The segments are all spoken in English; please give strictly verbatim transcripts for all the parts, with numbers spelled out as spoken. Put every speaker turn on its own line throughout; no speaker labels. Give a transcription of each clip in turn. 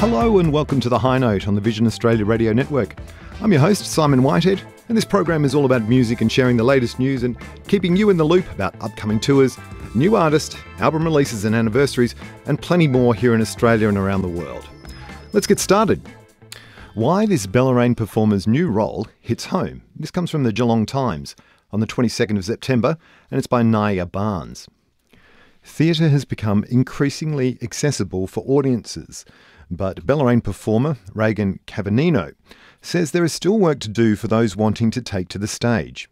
Hello and welcome to The High Note on the Vision Australia Radio Network. I'm your host, Simon Whitehead, and this program is all about music and sharing the latest news and keeping you in the loop about upcoming tours, new artists, album releases and anniversaries, and plenty more here in Australia and around the world. Let's get started. Why this Bellarine performer's new role hits home. This comes from the Geelong Times on the twenty-second of September, and it's by Nia Barnes. Theatre has become increasingly accessible for audiences, but Bellarine performer Reagan Cavagnino says there is still work to do for those wanting to take to the stage.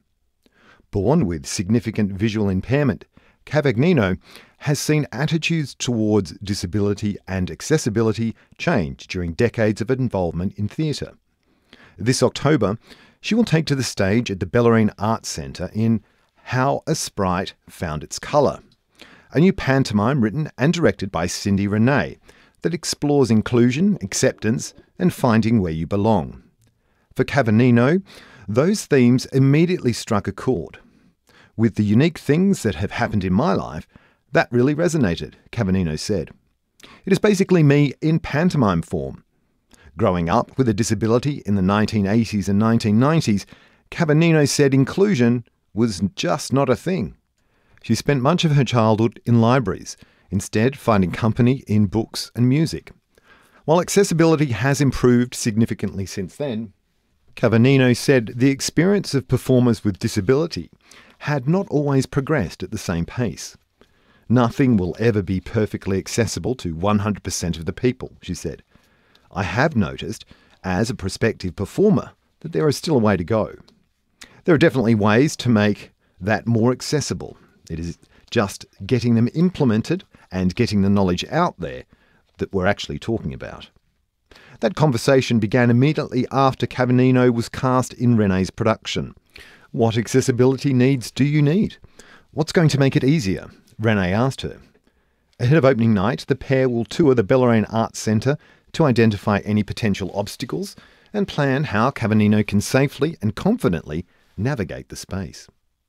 Born with significant visual impairment, Cavagnino has seen attitudes towards disability and accessibility change during decades of involvement in theatre. This October, she will take to the stage at the Bellarine Arts Centre in How a Sprite Found Its Colour, a new pantomime written and directed by Cindy Renee that explores inclusion, acceptance, and finding where you belong. For Cavagnino, those themes immediately struck a chord. With the unique things that have happened in my life, that really resonated, Cavagnino said. It is basically me in pantomime form. Growing up with a disability in the nineteen eighties and nineteen nineties, Cavagnino said inclusion was just not a thing. She spent much of her childhood in libraries, instead finding company in books and music. While accessibility has improved significantly since then, Cavagnino said the experience of performers with disability had not always progressed at the same pace. Nothing will ever be perfectly accessible to one hundred percent of the people, she said. I have noticed, as a prospective performer, that there is still a way to go. There are definitely ways to make that more accessible. It is just getting them implemented and getting the knowledge out there that we're actually talking about. That conversation began immediately after Cavagnino was cast in Renee's production. What accessibility needs do you need? What's going to make it easier? Renee asked her. Ahead of opening night, the pair will tour the Bellarine Arts Centre to identify any potential obstacles and plan how Cavagnino can safely and confidently navigate the space.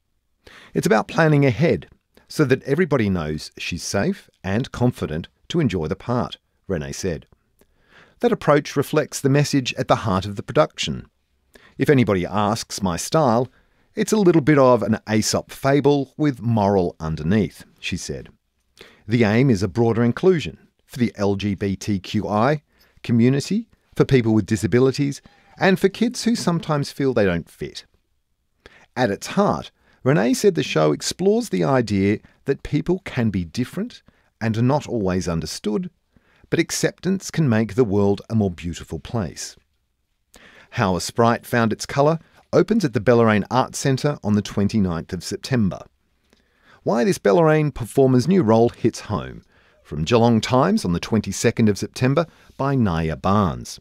It's about planning ahead so that everybody knows she's safe and confident to enjoy the part, Renee said. That approach reflects the message at the heart of the production. If anybody asks my style, it's a little bit of an Aesop fable with moral underneath, she said. The aim is a broader inclusion for the L G B T Q I community, for people with disabilities, and for kids who sometimes feel they don't fit. At its heart, Renee said the show explores the idea that people can be different and are not always understood, but acceptance can make the world a more beautiful place. How a Sprite Found Its Colour opens at the Bellarine Arts Centre on the twenty-ninth of September. Why this Bellarine performer's new role hits home. From Geelong Times on the twenty-second of September by Nia Barnes.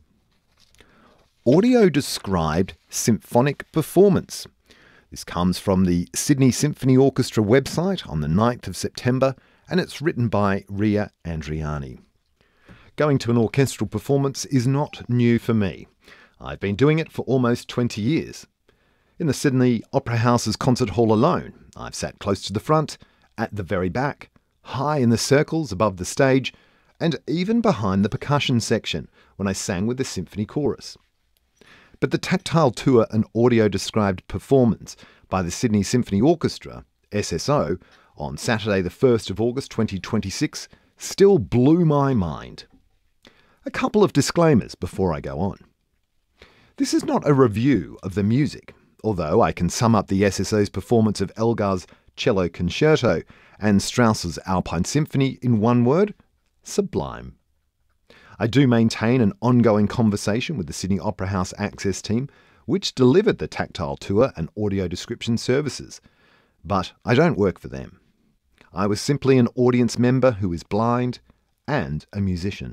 Audio-described symphonic performance. This comes from the Sydney Symphony Orchestra website on the ninth of September, and it's written by Ria Andriani. Going to an orchestral performance is not new for me. I've been doing it for almost twenty years. In the Sydney Opera House's concert hall alone, I've sat close to the front, at the very back, high in the circles above the stage, and even behind the percussion section when I sang with the symphony chorus. But the tactile tour and audio-described performance by the Sydney Symphony Orchestra, S S O, on Saturday the first of August twenty twenty-six still blew my mind. A couple of disclaimers before I go on. This is not a review of the music, although I can sum up the S S O's performance of Elgar's Cello Concerto and Strauss's Alpine Symphony in one word: sublime. I do maintain an ongoing conversation with the Sydney Opera House Access team, which delivered the tactile tour and audio description services. But I don't work for them. I was simply an audience member who is blind and a musician.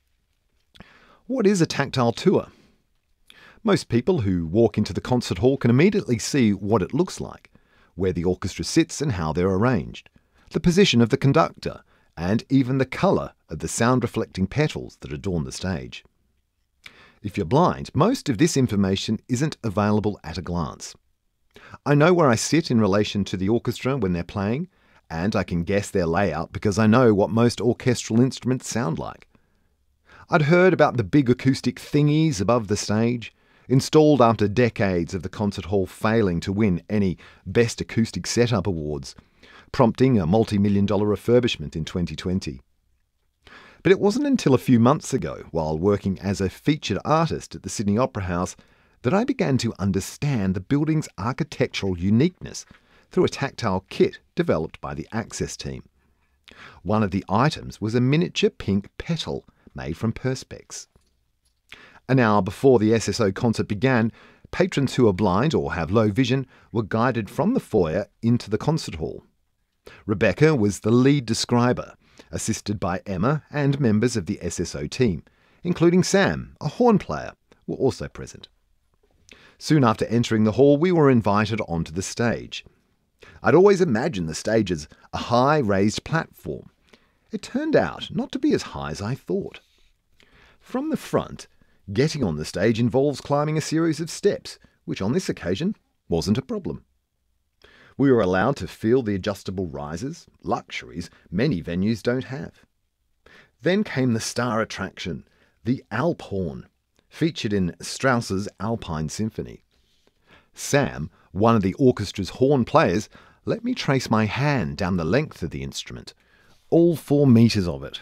What is a tactile tour? Most people who walk into the concert hall can immediately see what it looks like, where the orchestra sits and how they're arranged, the position of the conductor, and even the colour of the sound-reflecting petals that adorn the stage. If you're blind, most of this information isn't available at a glance. I know where I sit in relation to the orchestra when they're playing, and I can guess their layout because I know what most orchestral instruments sound like. I'd heard about the big acoustic thingies above the stage, installed after decades of the concert hall failing to win any Best Acoustic Setup awards, prompting a multi-million dollar refurbishment in twenty twenty. But it wasn't until a few months ago, while working as a featured artist at the Sydney Opera House, that I began to understand the building's architectural uniqueness through a tactile kit developed by the Access team. One of the items was a miniature pink petal made from Perspex. An hour before the S S O concert began, patrons who are blind or have low vision were guided from the foyer into the concert hall. Rebecca was the lead describer, assisted by Emma and members of the S S O team, including Sam, a horn player, were also present. Soon after entering the hall, we were invited onto the stage. I'd always imagined the stage as a high raised platform. It turned out not to be as high as I thought. From the front, getting on the stage involves climbing a series of steps, which on this occasion wasn't a problem. We were allowed to feel the adjustable risers, luxuries many venues don't have. Then came the star attraction, the Alphorn, featured in Strauss's Alpine Symphony. Sam, one of the orchestra's horn players, let me trace my hand down the length of the instrument, all four metres of it.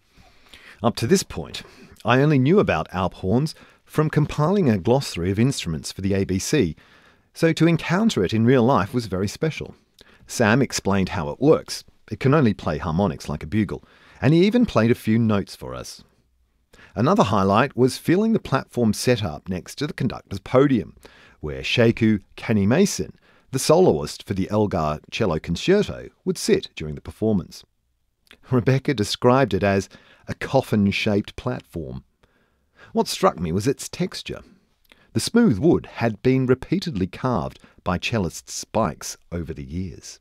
Up to this point, I only knew about Alphorns from compiling a glossary of instruments for the A B C, so to encounter it in real life was very special. Sam explained how it works. It can only play harmonics like a bugle, and he even played a few notes for us. Another highlight was feeling the platform set up next to the conductor's podium, where Sheku Kanemason, the soloist for the Elgar Cello Concerto, would sit during the performance. Rebecca described it as a coffin-shaped platform. What struck me was its texture. The smooth wood had been repeatedly carved by cellist spikes over the years.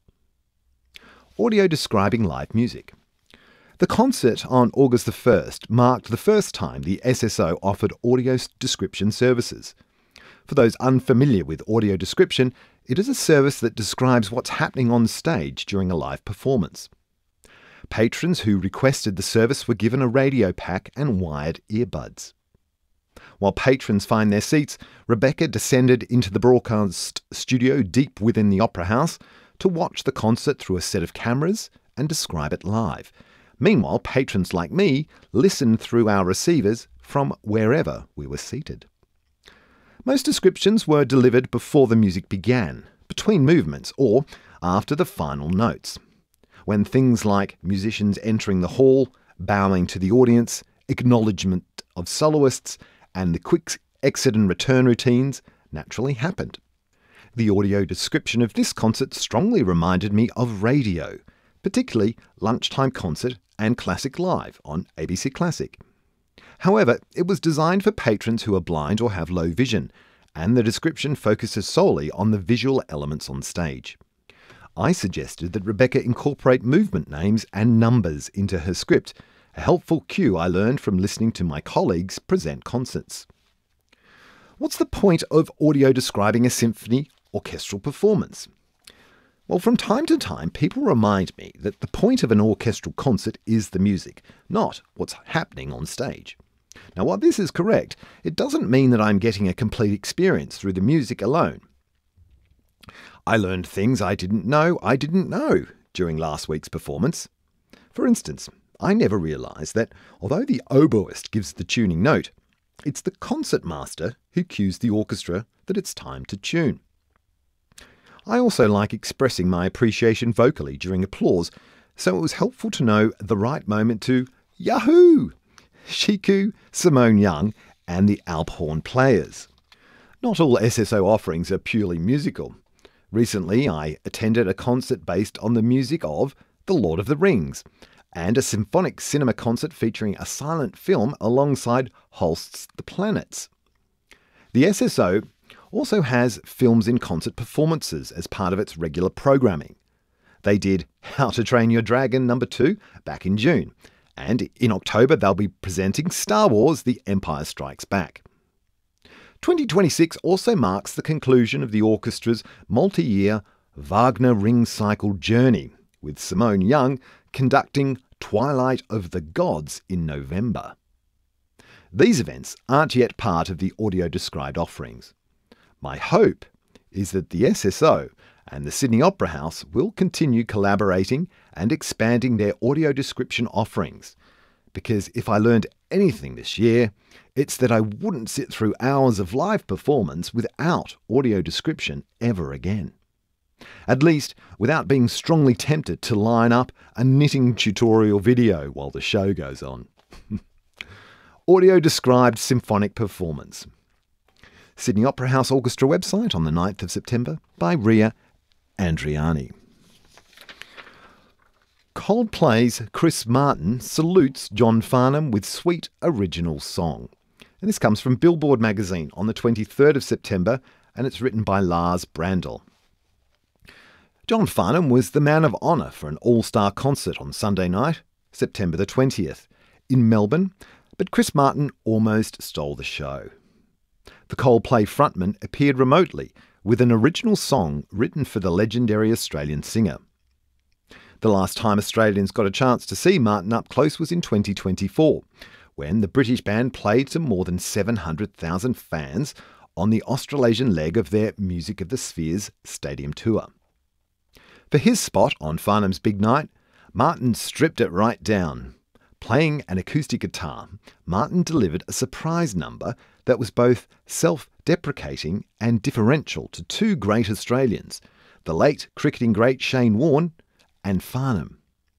Audio describing live music. The concert on August the first marked the first time the S S O offered audio description services. For those unfamiliar with audio description, it is a service that describes what's happening on stage during a live performance. Patrons who requested the service were given a radio pack and wired earbuds. While patrons find their seats, Rebecca descended into the broadcast studio deep within the Opera House to watch the concert through a set of cameras and describe it live. Meanwhile, patrons like me listened through our receivers from wherever we were seated. Most descriptions were delivered before the music began, between movements, or after the final notes, when things like musicians entering the hall, bowing to the audience, acknowledgement of soloists, and the quick exit and return routines naturally happened. The audio description of this concert strongly reminded me of radio, particularly Lunchtime Concert and Classic Live on A B C Classic. However, it was designed for patrons who are blind or have low vision, and the description focuses solely on the visual elements on stage. I suggested that Rebecca incorporate movement names and numbers into her script, a helpful cue I learned from listening to my colleagues present concerts. What's the point of audio describing a symphony orchestral performance? Well, from time to time, people remind me that the point of an orchestral concert is the music, not what's happening on stage. Now, while this is correct, it doesn't mean that I'm getting a complete experience through the music alone. I learned things I didn't know I didn't know during last week's performance. For instance, I never realised that although the oboist gives the tuning note, it's the concertmaster who cues the orchestra that it's time to tune. I also like expressing my appreciation vocally during applause, so it was helpful to know the right moment to Yahoo! Sheku, Simone Young, and the Alphorn players. Not all S S O offerings are purely musical. Recently, I attended a concert based on the music of The Lord of the Rings, and a symphonic cinema concert featuring a silent film alongside Holst's The Planets. The S S O also has films in concert performances as part of its regular programming. They did How to Train Your Dragon number two back in June, and in October they'll be presenting Star Wars The Empire Strikes Back. twenty twenty-six also marks the conclusion of the orchestra's multi-year Wagner Ring Cycle journey, with Simone Young conducting Twilight of the Gods in November. These events aren't yet part of the audio described offerings. My hope is that the S S O and the Sydney Opera House will continue collaborating and expanding their audio description offerings, because if I learned anything this year, it's that I wouldn't sit through hours of live performance without audio description ever again. At least without being strongly tempted to line up a knitting tutorial video while the show goes on. Audio described symphonic performance. Sydney Opera House Orchestra website on the ninth of September by Ria Andriani. Coldplay's Chris Martin salutes John Farnham with sweet original song. And this comes from Billboard magazine on the twenty-third of September, and it's written by Lars Brandl. John Farnham was the man of honour for an all-star concert on Sunday night, September the twentieth, in Melbourne, but Chris Martin almost stole the show. The Coldplay frontman appeared remotely with an original song written for the legendary Australian singer. The last time Australians got a chance to see Martin up close was in twenty twenty-four, when the British band played to more than seven hundred thousand fans on the Australasian leg of their Music of the Spheres stadium tour. For his spot on Farnham's big night, Martin stripped it right down. Playing an acoustic guitar, Martin delivered a surprise number that was both self-deprecating and differential to two great Australians, the late cricketing great Shane Warne and Farnham.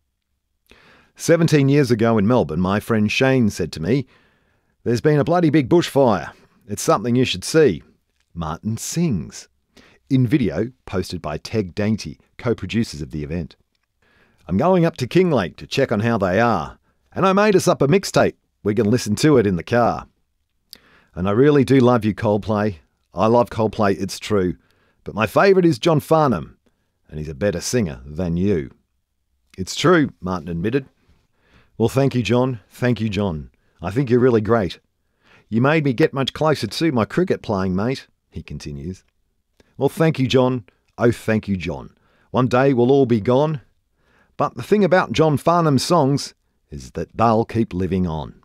Seventeen years ago in Melbourne, my friend Shane said to me, "There's been a bloody big bushfire. It's something you should see." Martin sings. In video posted by Teg Dainty, co-producers of the event. "I'm going up to Kinglake to check on how they are, and I made us up a mixtape. We can listen to it in the car. And I really do love you, Coldplay. I love Coldplay, it's true. But my favourite is John Farnham, and he's a better singer than you." "It's true," Martin admitted. "Well, thank you, John. Thank you, John. I think you're really great. You made me get much closer to my cricket playing, mate," he continues. "Well, thank you, John. Oh, thank you, John. One day we'll all be gone. But the thing about John Farnham's songs is that they'll keep living on."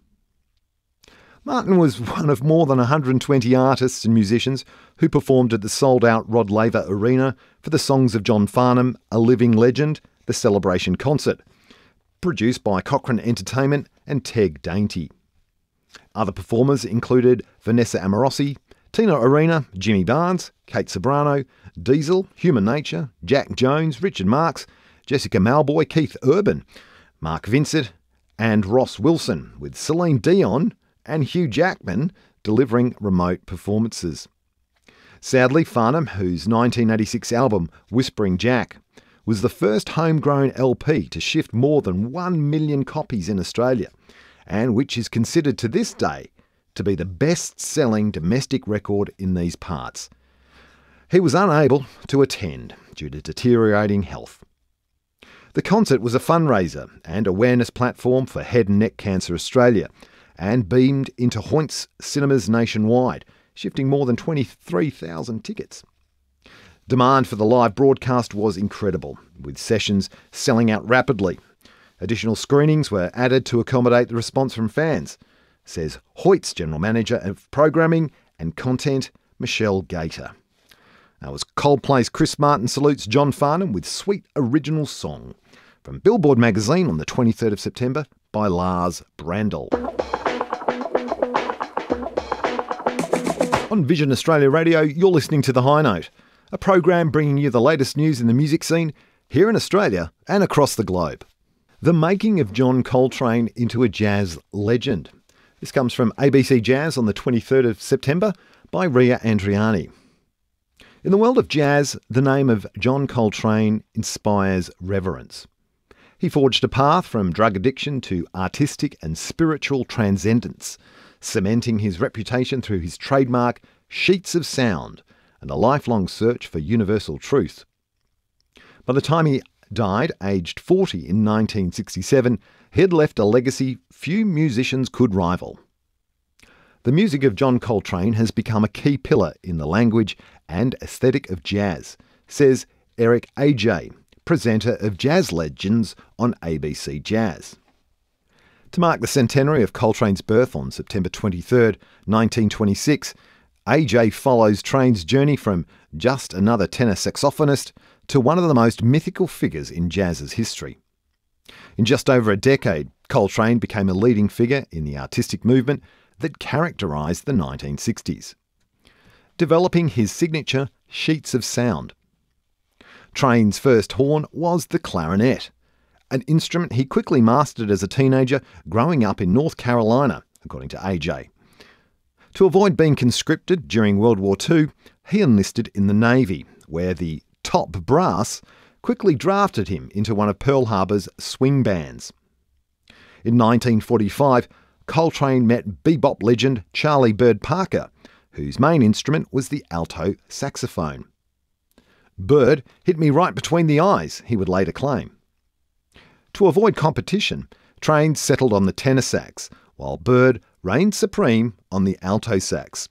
Martin was one of more than one hundred twenty artists and musicians who performed at the sold-out Rod Laver Arena for the Songs of John Farnham, A Living Legend, the Celebration Concert, produced by Cochrane Entertainment and Teg Dainty. Other performers included Vanessa Amorosi, Tina Arena, Jimmy Barnes, Kate Sobrano, Diesel, Human Nature, Jack Jones, Richard Marx, Jessica Malboy, Keith Urban, Mark Vincent and Ross Wilson, with Celine Dion and Hugh Jackman delivering remote performances. Sadly, Farnham, whose nineteen eighty-six album Whispering Jack was the first homegrown L P to shift more than one million copies in Australia, and which is considered to this day to be the best-selling domestic record in these parts. He was unable to attend due to deteriorating health. The concert was a fundraiser and awareness platform for Head and Neck Cancer Australia, and beamed into Hoynt's cinemas nationwide, shifting more than twenty-three thousand tickets. Demand for the live broadcast was incredible, with sessions selling out rapidly. Additional screenings were added to accommodate the response from fans, says Hoyt's General Manager of Programming and Content, Michelle Gator. That was Coldplay's Chris Martin salutes John Farnham with sweet original song, from Billboard magazine on the twenty-third of September by Lars Brandl. On Vision Australia Radio, you're listening to The High Note, a program bringing you the latest news in the music scene here in Australia and across the globe. The making of John Coltrane into a jazz legend. This comes from A B C Jazz on the twenty-third of September by Ria Andriani. In the world of jazz, the name of John Coltrane inspires reverence. He forged a path from drug addiction to artistic and spiritual transcendence, cementing his reputation through his trademark sheets of sound and a lifelong search for universal truth. By the time he died, aged forty in nineteen sixty-seven, he had left a legacy few musicians could rival. The music of John Coltrane has become a key pillar in the language and aesthetic of jazz, says Eric A J, presenter of Jazz Legends on A B C Jazz. To mark the centenary of Coltrane's birth on September twenty-third, nineteen twenty-six, A J follows Trane's journey from just another tenor saxophonist to one of the most mythical figures in jazz's history. In just over a decade, Coltrane became a leading figure in the artistic movement that characterised the nineteen sixties, developing his signature sheets of sound. Trane's first horn was the clarinet, an instrument he quickly mastered as a teenager growing up in North Carolina, according to A J. To avoid being conscripted during World War Two, he enlisted in the Navy, where the top brass quickly drafted him into one of Pearl Harbor's swing bands. In nineteen forty-five, Coltrane met bebop legend Charlie Bird Parker, whose main instrument was the alto saxophone. "Bird hit me right between the eyes," he would later claim. To avoid competition, Trane settled on the tenor sax, while Bird reigned supreme on the alto sax.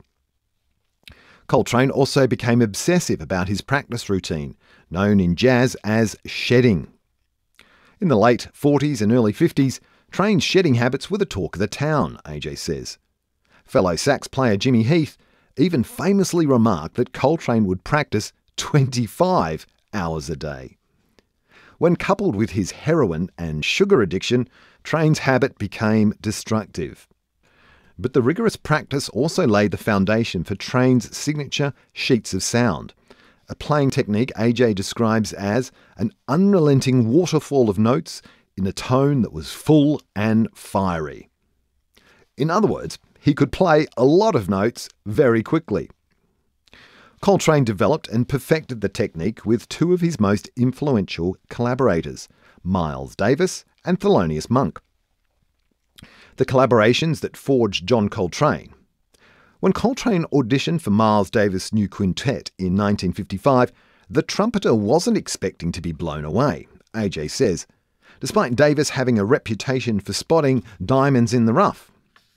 Coltrane also became obsessive about his practice routine, known in jazz as shedding. In the late forties and early fifties, Trane's shedding habits were the talk of the town, A J says. Fellow sax player Jimmy Heath even famously remarked that Coltrane would practice twenty-five hours a day. When coupled with his heroin and sugar addiction, Trane's habit became destructive. But the rigorous practice also laid the foundation for Trane's signature sheets of sound, a playing technique A J describes as an unrelenting waterfall of notes in a tone that was full and fiery. In other words, he could play a lot of notes very quickly. Coltrane developed and perfected the technique with two of his most influential collaborators, Miles Davis and Thelonious Monk. The collaborations that forged John Coltrane. When Coltrane auditioned for Miles Davis' new quintet in nineteen fifty-five, the trumpeter wasn't expecting to be blown away, A J says, despite Davis having a reputation for spotting diamonds in the rough.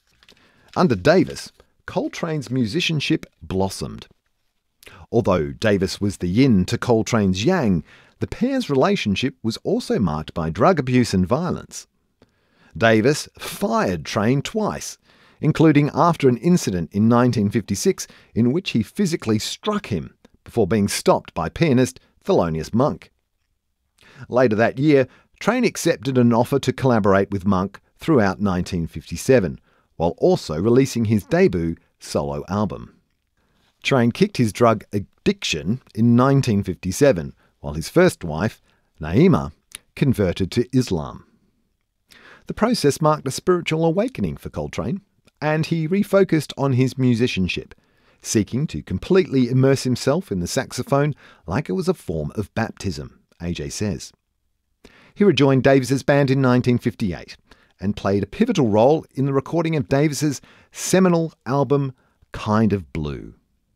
Under Davis, Coltrane's musicianship blossomed. Although Davis was the yin to Coltrane's yang, the pair's relationship was also marked by drug abuse and violence. Davis fired Trane twice, including after an incident in nineteen fifty-six in which he physically struck him before being stopped by pianist Thelonious Monk. Later that year, Trane accepted an offer to collaborate with Monk throughout nineteen fifty-seven, while also releasing his debut solo album. Trane kicked his drug addiction in nineteen fifty-seven, while his first wife, Naima, converted to Islam. The process marked a spiritual awakening for Coltrane, and he refocused on his musicianship, seeking to completely immerse himself in the saxophone like it was a form of baptism, A J says. He rejoined Davis's band in nineteen fifty-eight and played a pivotal role in the recording of Davis's seminal album Kind of Blue.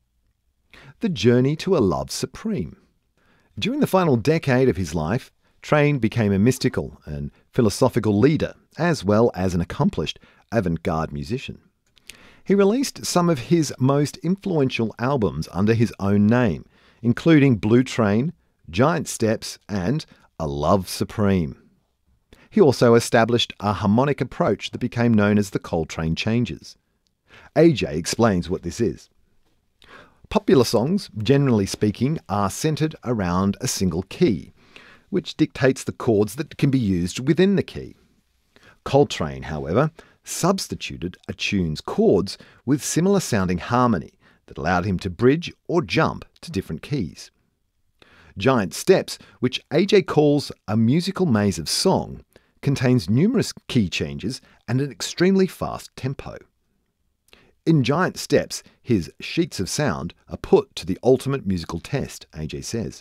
The journey to a love supreme. During the final decade of his life, Trane became a mystical and philosophical leader, as well as an accomplished avant-garde musician. He released some of his most influential albums under his own name, including Blue Train, Giant Steps, and A Love Supreme. He also established a harmonic approach that became known as the Coltrane Changes. A J explains what this is. Popular songs, generally speaking, are centred around a single key, which dictates the chords that can be used within the key. Coltrane, however, substituted a tune's chords with similar sounding harmony that allowed him to bridge or jump to different keys. Giant Steps, which A J calls a musical maze of song, contains numerous key changes and an extremely fast tempo. In Giant Steps, his sheets of sound are put to the ultimate musical test, A J says.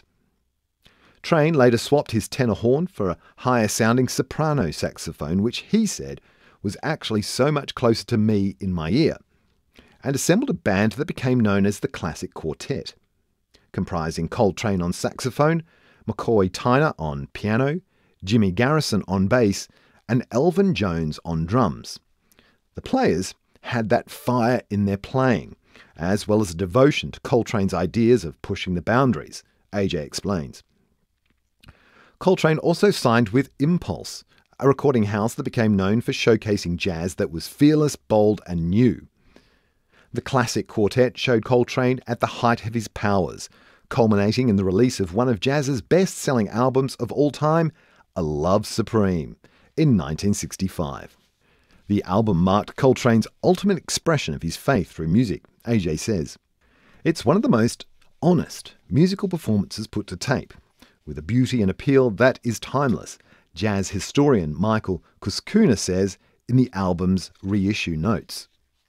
Trane later swapped his tenor horn for a higher-sounding soprano saxophone, which he said was actually so much closer to me in my ear, and assembled a band that became known as the Classic Quartet, comprising Coltrane on saxophone, McCoy Tyner on piano, Jimmy Garrison on bass, and Elvin Jones on drums. The players had that fire in their playing, as well as a devotion to Coltrane's ideas of pushing the boundaries, A J explains. Coltrane also signed with Impulse, a recording house that became known for showcasing jazz that was fearless, bold and new. The Classic Quartet showed Coltrane at the height of his powers, culminating in the release of one of jazz's best-selling albums of all time, A Love Supreme, in nineteen sixty-five. The album marked Coltrane's ultimate expression of his faith through music, A J says. It's one of the most honest musical performances put to tape, with a beauty and appeal that is timeless, jazz historian Michael Kuskuna says in the album's reissue notes.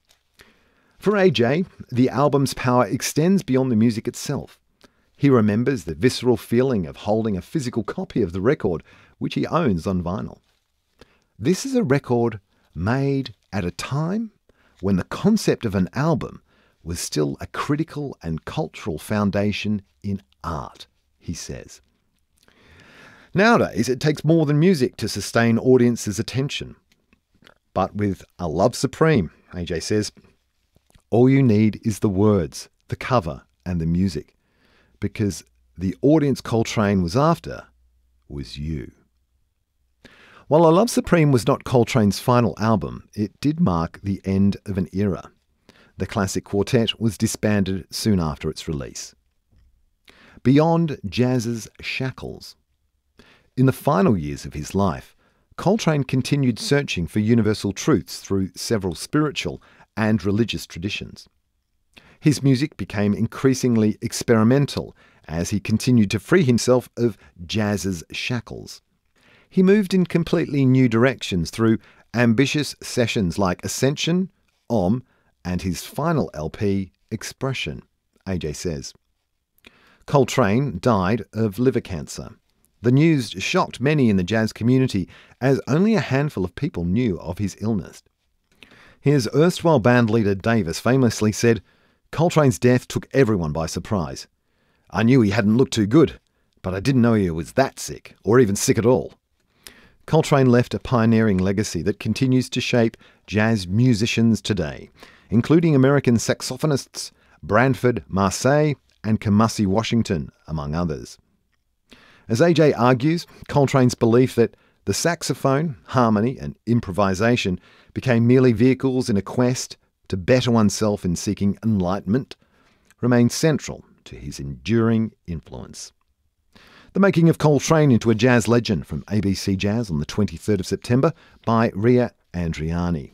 For A J, the album's power extends beyond the music itself. He remembers the visceral feeling of holding a physical copy of the record, which he owns on vinyl. This is a record made at a time when the concept of an album was still a critical and cultural foundation in art, he says. Nowadays, it takes more than music to sustain audiences' attention. But with A Love Supreme, A J says, all you need is the words, the cover, and the music, because the audience Coltrane was after was you. While A Love Supreme was not Coltrane's final album, it did mark the end of an era. The Classic Quartet was disbanded soon after its release. Beyond jazz's shackles. In the final years of his life, Coltrane continued searching for universal truths through several spiritual and religious traditions. His music became increasingly experimental as he continued to free himself of jazz's shackles. He moved in completely new directions through ambitious sessions like Ascension, Om, and his final L P, Expression, A J says. Coltrane died of liver cancer. The news shocked many in the jazz community as only a handful of people knew of his illness. His erstwhile bandleader Davis famously said, Coltrane's death took everyone by surprise. I knew he hadn't looked too good, but I didn't know he was that sick, or even sick at all. Coltrane left a pioneering legacy that continues to shape jazz musicians today, including American saxophonists Branford Marsalis and Kamasi Washington, among others. As A J argues, Coltrane's belief that the saxophone, harmony and improvisation became merely vehicles in a quest to better oneself in seeking enlightenment remains central to his enduring influence. The Making of Coltrane into a Jazz Legend from A B C Jazz on the twenty-third of September by Ria Andriani.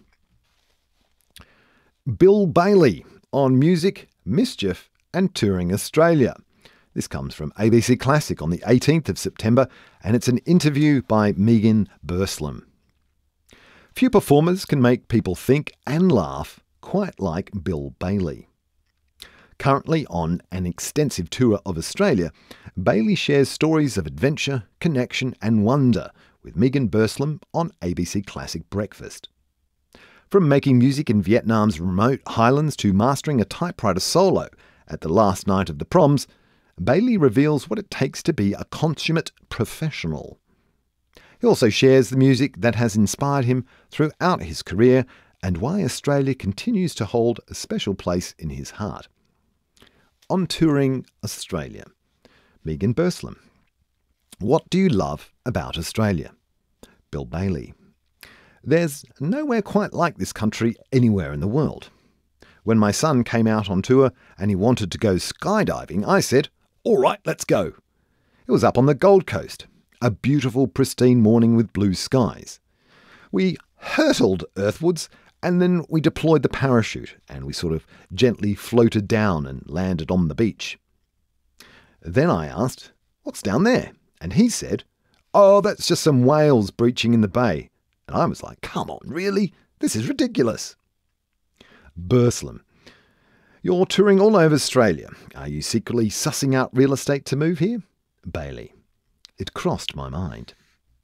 Bill Bailey on music, mischief and touring Australia. This comes from A B C Classic on the eighteenth of September and it's an interview by Megan Burslem. Few performers can make people think and laugh quite like Bill Bailey. Currently on an extensive tour of Australia, Bailey shares stories of adventure, connection and wonder with Megan Burslem on A B C Classic Breakfast. From making music in Vietnam's remote highlands to mastering a typewriter solo at the last night of the proms, Bailey reveals what it takes to be a consummate professional. He also shares the music that has inspired him throughout his career and why Australia continues to hold a special place in his heart. On touring Australia, Megan Burslem. What do you love about Australia? Bill Bailey. There's nowhere quite like this country anywhere in the world. When my son came out on tour and he wanted to go skydiving, I said, all right, let's go. It was up on the Gold Coast, a beautiful, pristine morning with blue skies. We hurtled earthwards and then we deployed the parachute and we sort of gently floated down and landed on the beach. Then I asked, what's down there? And he said, oh, that's just some whales breaching in the bay. And I was like, come on, really? This is ridiculous. Burslem. You're touring all over Australia. Are you secretly sussing out real estate to move here? Bailey. It crossed my mind.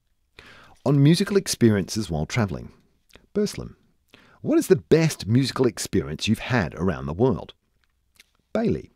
On musical experiences while travelling. Burslem. What is the best musical experience you've had around the world? Bailey.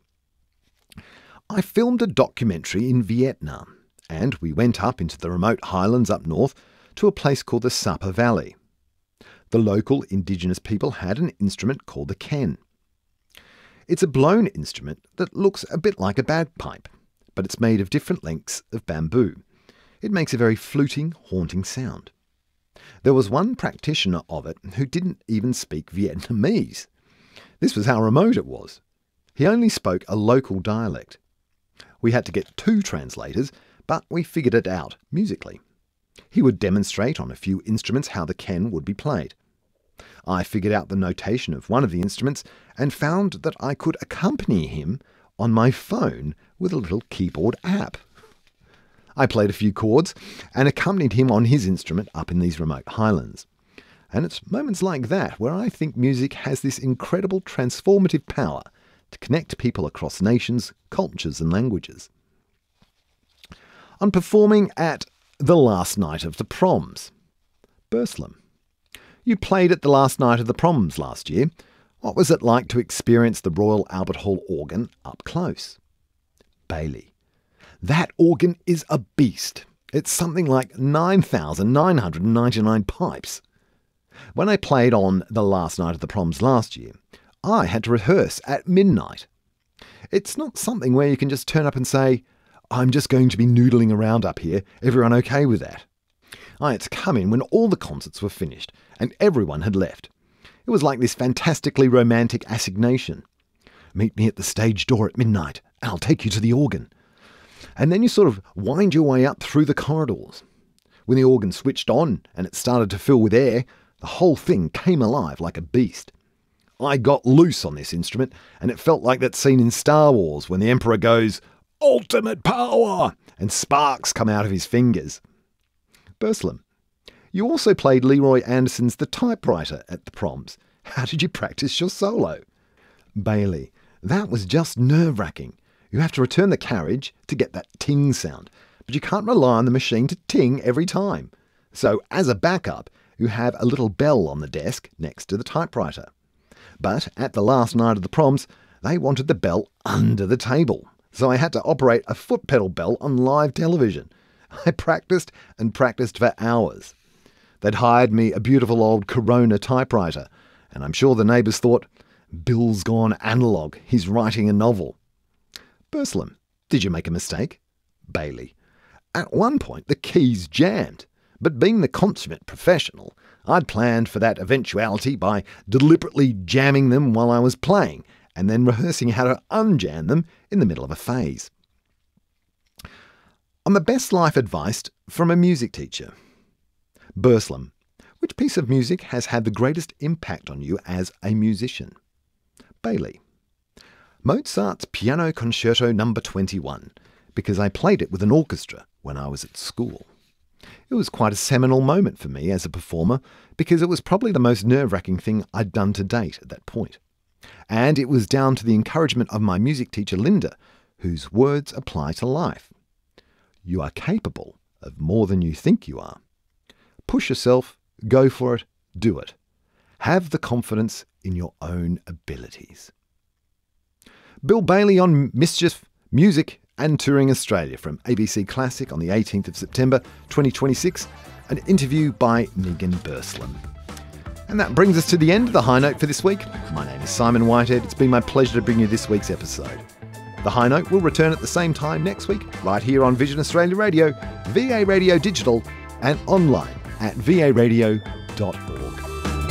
I filmed a documentary in Vietnam, and we went up into the remote highlands up north to a place called the Sapa Valley. The local indigenous people had an instrument called the khen. It's a blown instrument that looks a bit like a bagpipe, but it's made of different lengths of bamboo. It makes a very fluting, haunting sound. There was one practitioner of it who didn't even speak Vietnamese. This was how remote it was. He only spoke a local dialect. We had to get two translators, but we figured it out musically. He would demonstrate on a few instruments how the khen would be played. I figured out the notation of one of the instruments and found that I could accompany him on my phone with a little keyboard app. I played a few chords and accompanied him on his instrument up in these remote highlands. And it's moments like that where I think music has this incredible transformative power to connect people across nations, cultures and languages. On performing at the last night of the proms. Burslem. You played at the last night of the proms last year. What was it like to experience the Royal Albert Hall organ up close? Bailey. That organ is a beast. It's something like nine thousand nine hundred ninety-nine pipes. When I played on the last night of the proms last year, I had to rehearse at midnight. It's not something where you can just turn up and say, I'm just going to be noodling around up here. Everyone okay with that? I had to come in when all the concerts were finished and everyone had left. It was like this fantastically romantic assignation. Meet me at the stage door at midnight and I'll take you to the organ. And then you sort of wind your way up through the corridors. When the organ switched on and it started to fill with air, the whole thing came alive like a beast. I got loose on this instrument and it felt like that scene in Star Wars when the Emperor goes, "Ultimate power!" and sparks come out of his fingers. Burslem. You also played Leroy Anderson's The Typewriter at the proms. How did you practice your solo? Bailey. That was just nerve-wracking. You have to return the carriage to get that ting sound, but you can't rely on the machine to ting every time. So, as a backup, you have a little bell on the desk next to the typewriter. But at the last night of the proms, they wanted the bell under the table, so I had to operate a foot pedal bell on live television. I practiced and practiced for hours. They'd hired me a beautiful old Corona typewriter, and I'm sure the neighbours thought, Bill's gone analogue, he's writing a novel. Burslem. Did you make a mistake? Bailey. At one point the keys jammed, but being the consummate professional, I'd planned for that eventuality by deliberately jamming them while I was playing, and then rehearsing how to unjam them in the middle of a phase. On the best life advice from a music teacher. Burslem. Which piece of music has had the greatest impact on you as a musician? Bailey. Mozart's Piano Concerto number twenty-one, because I played it with an orchestra when I was at school. It was quite a seminal moment for me as a performer because it was probably the most nerve-wracking thing I'd done to date at that point. And it was down to the encouragement of my music teacher Linda, whose words apply to life. You are capable of more than you think you are. Push yourself, go for it, do it. Have the confidence in your own abilities. Bill Bailey on Mischief, Music and Touring Australia from A B C Classic on the eighteenth of September twenty twenty-six, an interview by Megan Burslem. And that brings us to the end of the High Note for this week. My name is Simon Whitehead. It's been my pleasure to bring you this week's episode. The High Note will return at the same time next week, right here on Vision Australia Radio, V A Radio Digital, and online at v a radio dot org.